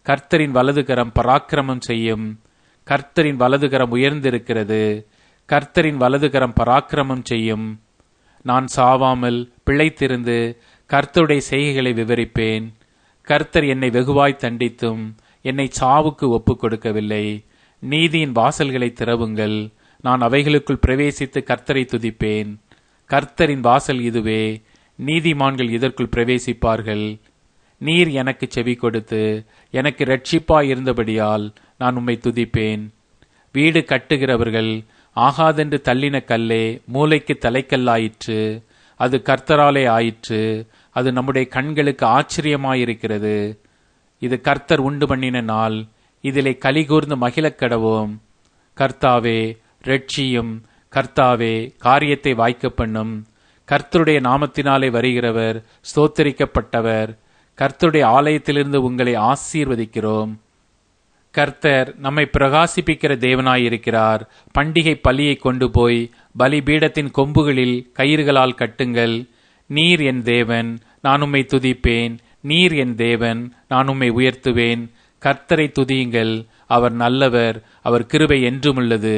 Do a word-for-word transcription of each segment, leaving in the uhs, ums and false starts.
கர்த்தரின் வலதுகரம் பராக்கிரமம் செய்யும். கர்த்தரின் வலதுகரம் உயர்ந்திருக்கிறது. கர்த்தரின் வலதுகரம் பராக்கிரமம் செய்யும். நான் சாவாமல் பிழைத்திருந்து கர்த்தருடைய செய்கைகளை விவரிப்பேன். கர்த்தர் என்னை வெகுவாய் தண்டித்தும் என்னை சாவுக்கு ஒப்புக் கொடுக்கவில்லை. நீதியின் வாசல்களை திறவுங்கள், நான் அவைகளுக்குள் பிரவேசித்து கர்த்தரை துதிப்பேன். கர்த்தரின் வாசல் இதுவே, நீதிமான்கள் இதற்குள் பிரவேசிப்பார்கள். நீர் எனக்கு செவி கொடுத்து எனக்கு இரட்சிப்பாய் இருந்தபடியால் நான் உம்மை துதிப்பேன். வீடு கட்டுகிறவர்கள் ஆகாதென்று தள்ளின கல்லே மூலைக்கு தலைக்கல்லாயிற்று. அது கர்த்தராலே ஆயிற்று. அது நம்முடைய கண்களுக்கு ஆச்சரியமாயிருக்கிறது. இது கர்த்தர் உண்டு பண்ணின நாள், இதிலே கலிகூர்ந்து மகிழக் கடவோம். கர்த்தாவே இரட்சியும், கர்த்தாவே காரியத்தை வாய்க்க பண்ணும். கர்த்தருடைய நாமத்தினாலே வருகிறவர் ஸ்தோத்தரிக்கப்பட்டவர். கர்த்தருடைய ஆலயத்திலிருந்து உங்களை ஆசீர்வதிக்கிறோம். கர்த்தர் நம்மை பிரகாசிப்பிக்கிற தேவனாயிருக்கிறார். பண்டிகை பலியை கொண்டு போய் பலிபீடத்தின் கொம்புகளில் கயிறுகளால் கட்டுங்கள். நீர் என் தேவன், நான் உம்மை துதிப்பேன். நீர் என் தேவன், நான் உம்மை உயர்த்துவேன். கர்த்தரை துதியுங்கள், அவர் நல்லவர், அவர் கிருபை என்றுமுள்ளது.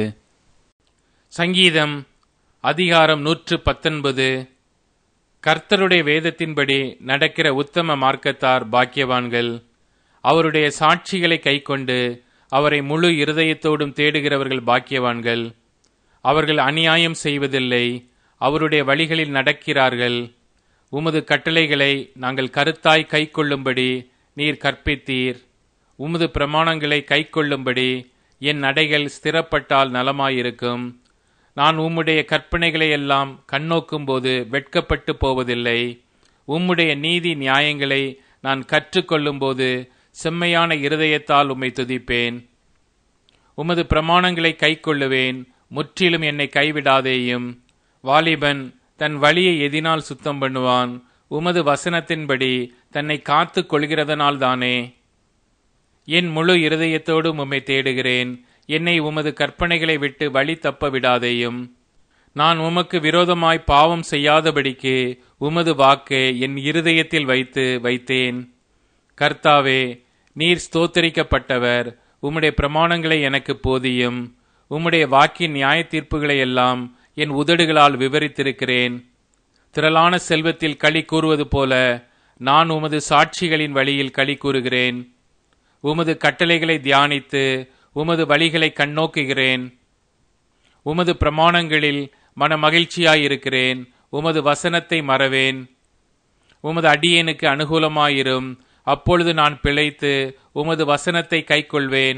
சங்கீதம் அதிகாரம் நூற்று பத்தொன்பது. கர்த்தருடைய வேதத்தின்படி நடக்கிற உத்தம மார்க்கத்தார் பாக்கியவான்கள். அவருடைய சாட்சிகளை கைக்கொண்டு அவரை முழு இருதயத்தோடும் தேடுகிறவர்கள் பாக்கியவான்கள். அவர்கள் அநியாயம் செய்வதில்லை, அவருடைய வழிகளில் நடக்கிறார்கள். உமது கட்டளைகளை நாங்கள் கருத்தாய் கைக்கொள்ளும்படி நீர் கற்பித்தீர். உமது பிரமாணங்களை கைக்கொள்ளும்படி என் நடைகள் ஸ்திரப்பட்டால் நலமாயிருக்கும். நான் உம்முடைய கற்பனைகளை எல்லாம் கண்ணோக்கும் போது வெட்கப்பட்டு போவதில்லை. உம்முடைய நீதி நியாயங்களை நான் கற்றுக்கொள்ளும் போது செம்மையான இருதயத்தால் உம்மை துதிப்பேன். உமது பிரமாணங்களை கைக்கொள்ளுவேன், முற்றிலும் என்னை கைவிடாதேயும். வாலிபன் தன் வழியை எதினால் சுத்தம் பண்ணுவான்? உமது வசனத்தின்படி தன்னை காத்து கொள்கிறதனால் தானே. என் முழு இருதயத்தோடும் உம்மை தேடுகிறேன். என்னை உமது கற்பனைகளை விட்டு வழி தப்ப விடாதேயும். நான் உமக்கு விரோதமாய் பாவம் செய்யாதபடிக்கு உமது வாக்கை என் இருதயத்தில் வைத்து வைத்தேன். கர்த்தாவே, நீர் ஸ்தோத்தரிக்கப்பட்டவர். உம்முடைய பிரமாணங்களை எனக்கு போதியும். உம்முடைய வாக்கின் நியாய தீர்ப்புகளை எல்லாம் என் உதடுகளால் விவரித்திருக்கிறேன். திரளான செல்வத்தில் களி கூறுவது போல நான் உமது சாட்சிகளின் வழியில் களி கூறுகிறேன். உமது கட்டளைகளை தியானித்து உமது வழிகளை கண்ணோக்குகிறேன். உமது பிரமாணங்களில் மன மகிழ்ச்சியாயிருக்கிறேன். உமது வசனத்தை மறவேன். உமது அடியேனுக்கு அனுகூலமாயிரும், அப்பொழுது நான் பிழைத்து உமது வசனத்தை கைக்கொள்வேன்.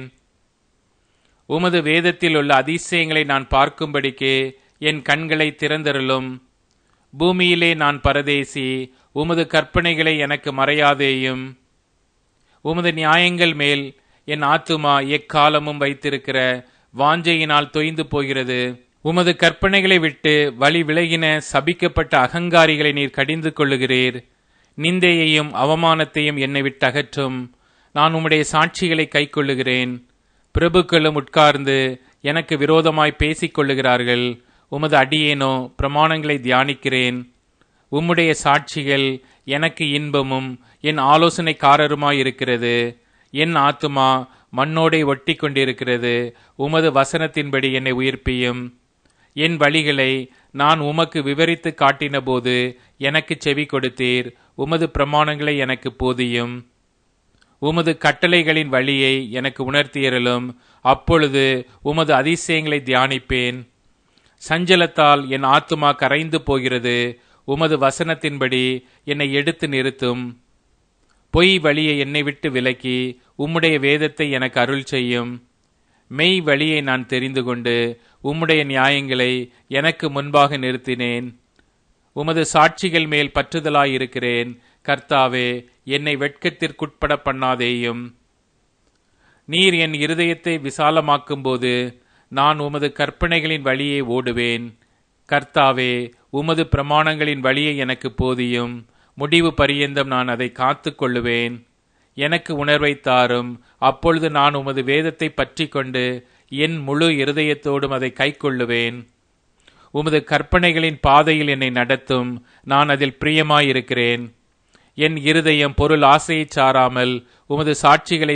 உமது வேதத்தில் உள்ள அதிசயங்களை நான் பார்க்கும்படிக்கு என் கண்களை திறந்தருளும். பூமியிலே நான் பரதேசி, உமது கற்பனைகளை எனக்கு மறையாதேயும். உமது நியாயங்கள் மேல் என் ஆத்துமா எக்காலமும் வைத்திருக்கிற வாஞ்சையினால் தொய்ந்து போகிறது. உமது கற்பனைகளை விட்டு வழி விலகின சபிக்கப்பட்ட அகங்காரிகளை நீர் கடிந்து கொள்ளுகிறீர். நிந்தையையும் அவமானத்தையும் என்னை விட்டு அகற்றும். நான் உம்முடைய சாட்சிகளை கைக்கொள்ளுகிறேன். பிரபுக்களும் உட்கார்ந்து எனக்கு விரோதமாய் பேசிக் கொள்ளுகிறார்கள். உமது அடியேனோ பிரமாணங்களை தியானிக்கிறேன். உம்முடைய சாட்சிகள் எனக்கு இன்பமும் என் ஆலோசனைக்காரருமாயிருக்கிறது. என் ஆத்துமா மண்ணோடே ஒட்டி கொண்டிருக்கிறது. உமது வசனத்தின்படி என்னை உயிர்ப்பியும். என் வழிகளை நான் உமக்கு விவரித்து காட்டின போது எனக்கு செவி கொடுத்தீர். உமது பிரமாணங்களை எனக்கு போதியும். உமது கட்டளைகளின் வழியை எனக்கு உணர்த்தியருளும். அப்பொழுது உமது அதிசயங்களை தியானிப்பேன். சஞ்சலத்தால் என் ஆத்துமா கரைந்து போகிறது. உமது வசனத்தின்படி என்னை எடுத்து நிறுத்தும். பொய் வழியை என்னை விட்டு விலக்கி உம்முடைய வேதத்தை எனக்கு அருள் செய்யும். மெய் வழியை நான் தெரிந்து கொண்டு உம்முடைய நியாயங்களை எனக்கு முன்பாக நிறுத்தினேன். உமது சாட்சிகள் மேல் பற்றுதலாயிருக்கிறேன். கர்த்தாவே, என்னை வெட்கத்திற்குட்பட பண்ணாதேயும். நீர் என் இருதயத்தை விசாலமாக்கும் போது நான் உமது கற்பனைகளின் வழியே ஓடுவேன். கர்த்தாவே, உமது பிரமாணங்களின் வழியை எனக்கு போதியும். முடிவு பரியந்தம் நான் அதை காத்து கொள்ளுவேன். எனக்கு உணர்வை தாரும். அப்பொழுது நான் உமது வேதத்தை பற்றி கொண்டு என் முழு இருதயத்தோடும் அதை கைக்கொள்ளுவேன். உமது கற்பனைகளின் பாதையில் என்னை நடத்தும். நான் அதில் பிரியமாயிருக்கிறேன். என் இருதயம் பொருள் ஆசையை சாராமல் உமது சாட்சிகளை